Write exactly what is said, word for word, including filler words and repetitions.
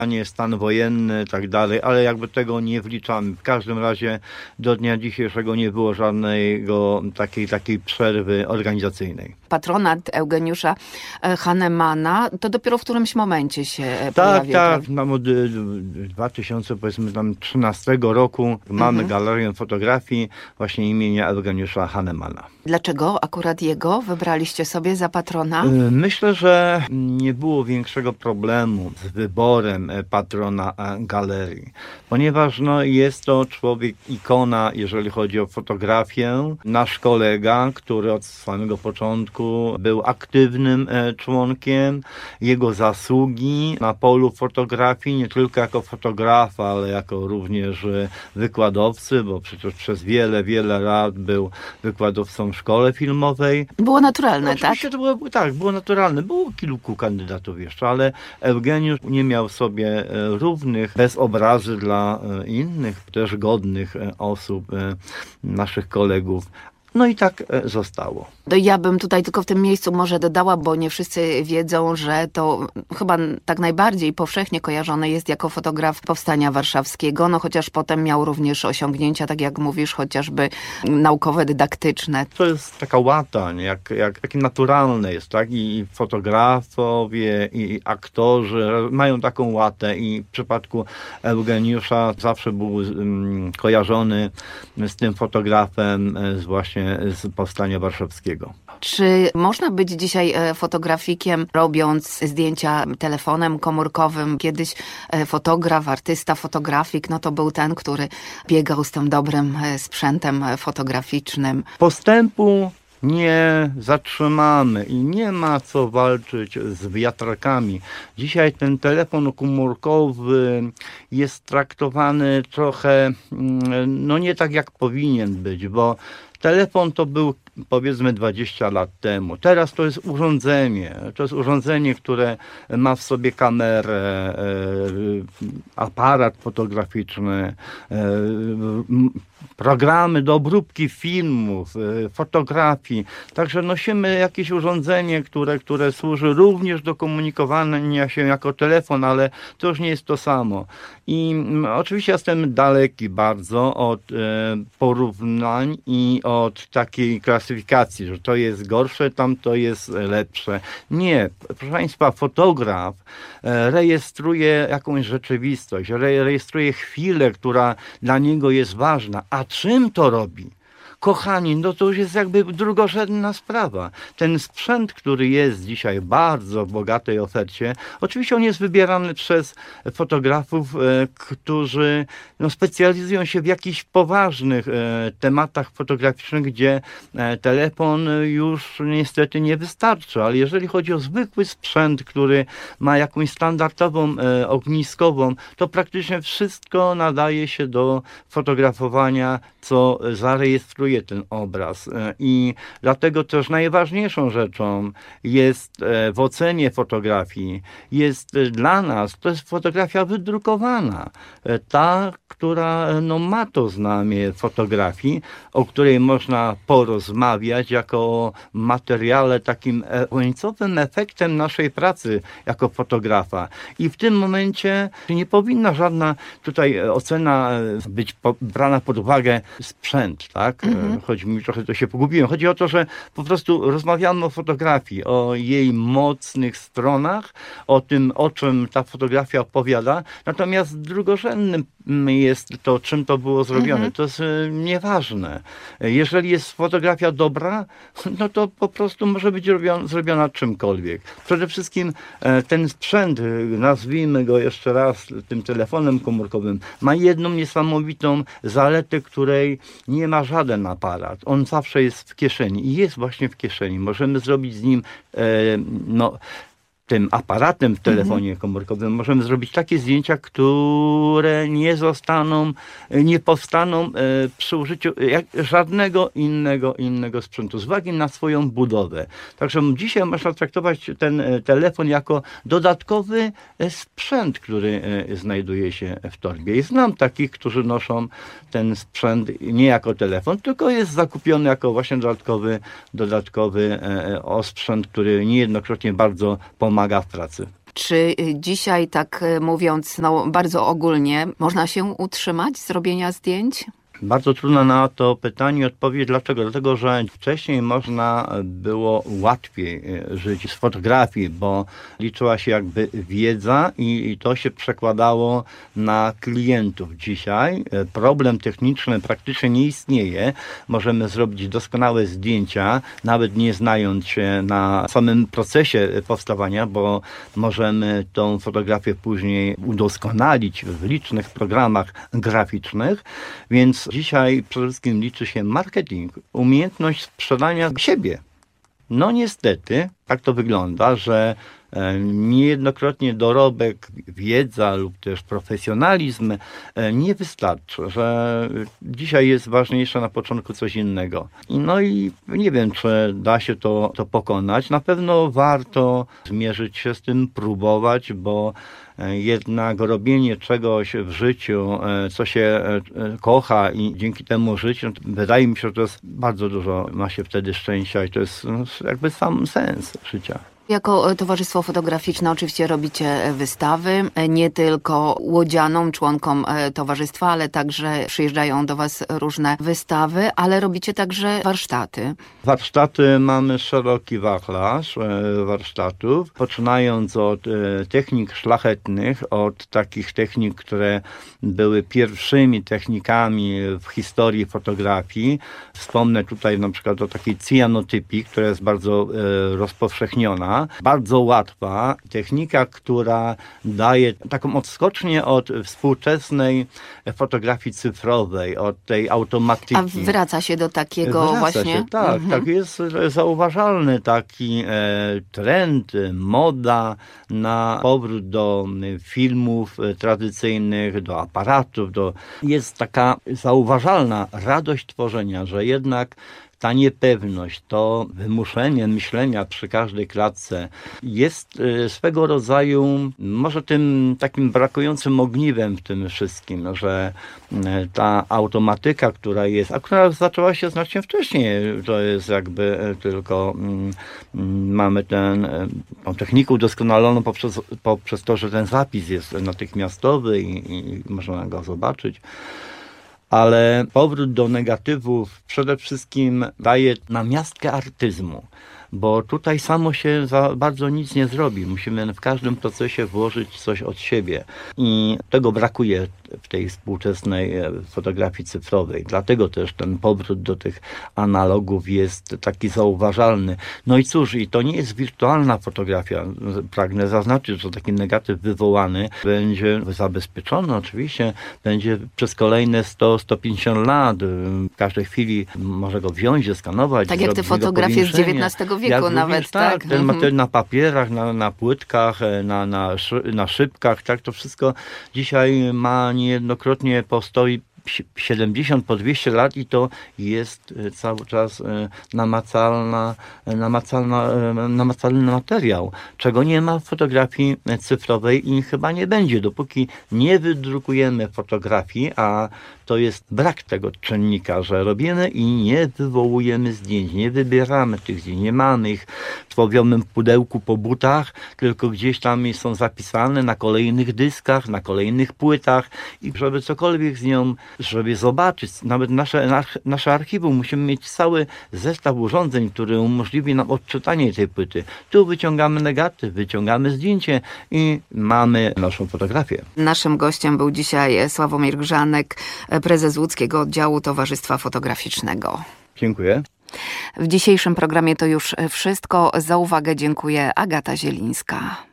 a nie stan wojenny i tak dalej, ale jakby tego nie wliczamy. W każdym razie do dnia dzisiejszego nie było żadnego takiej, takiej przerwy organizacyjnej. Patronat Eugeniusza Hahnemana to dopiero w którymś momencie się Tak, pojawił. tak. Mam od dwa tysiące trzynastego roku mamy mhm. galerię fotografii właśnie imienia Eugeniusza Hahnemana. Dlaczego akurat jego wybraliście sobie za patrona? Myślę, że nie było większego problemu z wyborem patrona galerii, ponieważ no, jest to człowiek ikona, jeżeli chodzi o fotografię. Nasz kolega, który od samego początku był aktywnym członkiem, jego zasługi na polu fotografii, nie tylko jako fotografa, ale jako również wykładowcy, bo przecież przez wiele, wiele lat był wykładowcą w szkole filmowej. Było naturalne, no, tak? To było, tak, było naturalne. Było kilku kandydatów jeszcze, ale Eugeniusz nie miał sobie równych, bez obrazy dla innych, też godnych osób, naszych kolegów. No i tak zostało. To ja bym tutaj tylko w tym miejscu może dodała, bo nie wszyscy wiedzą, że to chyba tak najbardziej powszechnie kojarzony jest jako fotograf Powstania Warszawskiego, no chociaż potem miał również osiągnięcia, tak jak mówisz, chociażby naukowe, dydaktyczne. To jest taka łata, nie? Jak, jak takie naturalne jest, tak? I fotografowie, i aktorzy mają taką łatę i w przypadku Eugeniusza zawsze był um, kojarzony z tym fotografem, z właśnie z Powstania Warszawskiego. Czy można być dzisiaj fotografikiem, robiąc zdjęcia telefonem komórkowym? Kiedyś fotograf, artysta, fotografik, no to był ten, który biegał z tym dobrym sprzętem fotograficznym. Postępu nie zatrzymamy i nie ma co walczyć z wiatrakami. Dzisiaj ten telefon komórkowy jest traktowany trochę, no nie tak jak powinien być, bo telefon to był powiedzmy dwadzieścia lat temu. Teraz to jest urządzenie. To jest urządzenie, które ma w sobie kamerę, aparat fotograficzny, programy do obróbki filmów, fotografii. Także nosimy jakieś urządzenie, które, które służy również do komunikowania się jako telefon, ale to już nie jest to samo. I oczywiście jestem daleki bardzo od porównań i od takiej klasyfikacji, że to jest gorsze, tamto jest lepsze. Nie, proszę Państwa, fotograf rejestruje jakąś rzeczywistość, rejestruje chwilę, która dla niego jest ważna. A czym to robi? Kochani, no to już jest jakby drugorzędna sprawa. Ten sprzęt, który jest dzisiaj bardzo w bogatej ofercie, oczywiście on jest wybierany przez fotografów, e, którzy no, specjalizują się w jakichś poważnych e, tematach fotograficznych, gdzie e, telefon już niestety nie wystarczy, ale jeżeli chodzi o zwykły sprzęt, który ma jakąś standardową e, ogniskową, to praktycznie wszystko nadaje się do fotografowania, co zarejestruje ten obraz. I dlatego też najważniejszą rzeczą jest w ocenie fotografii, jest dla nas, to jest fotografia wydrukowana. Ta, która no, ma to znamię fotografii, o której można porozmawiać jako o materiale takim końcowym efektem naszej pracy jako fotografa. I w tym momencie nie powinna żadna tutaj ocena być brana pod uwagę sprzęt, tak? Mhm. Chodzi mi trochę, to się pogubiłem. Chodzi o to, że po prostu rozmawiamy o fotografii, o jej mocnych stronach, o tym, o czym ta fotografia opowiada. Natomiast drugorzędnym jest to, czym to było zrobione. Mhm. To jest y, nieważne. Jeżeli jest fotografia dobra, no to po prostu może być robiona, zrobiona czymkolwiek. Przede wszystkim e, ten sprzęt, nazwijmy go jeszcze raz tym telefonem komórkowym, ma jedną niesamowitą zaletę, której nie ma żaden aparat. On zawsze jest w kieszeni i jest właśnie w kieszeni. Możemy zrobić z nim e, no, tym aparatem w telefonie komórkowym możemy zrobić takie zdjęcia, które nie zostaną, nie powstaną przy użyciu żadnego innego, innego sprzętu, z uwagi na swoją budowę. Także dzisiaj można traktować ten telefon jako dodatkowy sprzęt, który znajduje się w torbie. I znam takich, którzy noszą ten sprzęt nie jako telefon, tylko jest zakupiony jako właśnie dodatkowy, dodatkowy osprzęt, który niejednokrotnie bardzo pomaga w pracy. Czy dzisiaj, tak mówiąc no, bardzo ogólnie, można się utrzymać z robienia zdjęć? Bardzo trudno na to pytanie odpowiedzieć. Dlaczego? Dlatego, że wcześniej można było łatwiej żyć z fotografii, bo liczyła się jakby wiedza i, i to się przekładało na klientów. Dzisiaj problem techniczny praktycznie nie istnieje. Możemy zrobić doskonałe zdjęcia, nawet nie znając się na samym procesie powstawania, bo możemy tą fotografię później udoskonalić w licznych programach graficznych, więc dzisiaj przede wszystkim liczy się marketing, umiejętność sprzedania siebie. No niestety, tak to wygląda, że niejednokrotnie dorobek, wiedza lub też profesjonalizm nie wystarczy, że dzisiaj jest ważniejsze na początku coś innego. No i nie wiem, czy da się to, to pokonać. Na pewno warto zmierzyć się z tym, próbować, bo jednak robienie czegoś w życiu, co się kocha i dzięki temu żyć, no wydaje mi się, że to jest bardzo dużo, ma się wtedy szczęścia i to jest no, jakby sam sens życia. Jako Towarzystwo Fotograficzne oczywiście robicie wystawy, nie tylko łodzianom, członkom towarzystwa, ale także przyjeżdżają do Was różne wystawy, ale robicie także warsztaty. Warsztaty mamy szeroki wachlarz warsztatów, poczynając od technik szlachetnych, od takich technik, które były pierwszymi technikami w historii fotografii. Wspomnę tutaj na przykład o takiej cyjanotypii, która jest bardzo rozpowszechniona. Bardzo łatwa technika, która daje taką odskocznię od współczesnej fotografii cyfrowej, od tej automatyki. A wraca się do takiego wraca właśnie? Się, tak, mhm. tak jest zauważalny taki e, trend, moda na powrót do filmów tradycyjnych, do aparatów. Do... Jest taka zauważalna radość tworzenia, że jednak ta niepewność, to wymuszenie myślenia przy każdej klatce jest swego rodzaju może tym takim brakującym ogniwem w tym wszystkim, że ta automatyka, która jest, a która zaczęła się znacznie wcześniej, to jest jakby tylko mamy ten, tą technikę udoskonaloną poprzez, poprzez to, że ten zapis jest natychmiastowy i, i można go zobaczyć. Ale powrót do negatywów przede wszystkim daje namiastkę artyzmu, bo tutaj samo się za bardzo nic nie zrobi. Musimy w każdym procesie włożyć coś od siebie i tego brakuje w tej współczesnej fotografii cyfrowej. Dlatego też ten powrót do tych analogów jest taki zauważalny. No i cóż, i to nie jest wirtualna fotografia. Pragnę zaznaczyć, że taki negatyw wywołany będzie zabezpieczony oczywiście, będzie przez kolejne sto do stu pięćdziesięciu lat. W każdej chwili może go wziąć, zeskanować. Tak jak te fotografie z dziewiętnastego wieku jak nawet. również, tak, tak. ten Mhm. materiał na papierach, na, na płytkach, na, na, na szybkach, tak, to wszystko dzisiaj ma niejednokrotnie postoi siedemdziesiąt po dwieście lat i to jest cały czas namacalna, namacalna, namacalny materiał, czego nie ma w fotografii cyfrowej i chyba nie będzie, dopóki nie wydrukujemy fotografii, a to jest brak tego czynnika, że robimy i nie wywołujemy zdjęć, nie wybieramy tych zdjęć, nie mamy ich w słowiowym pudełku po butach, tylko gdzieś tam są zapisane na kolejnych dyskach, na kolejnych płytach i żeby cokolwiek z nią, żeby zobaczyć, nawet nasze, nasze archiwum, musimy mieć cały zestaw urządzeń, który umożliwi nam odczytanie tej płyty. Tu wyciągamy negatyw, wyciągamy zdjęcie i mamy naszą fotografię. Naszym gościem był dzisiaj Sławomir Grzanek, prezes łódzkiego oddziału Towarzystwa Fotograficznego. Dziękuję. W dzisiejszym programie to już wszystko. Za uwagę dziękuję Agata Zielińska.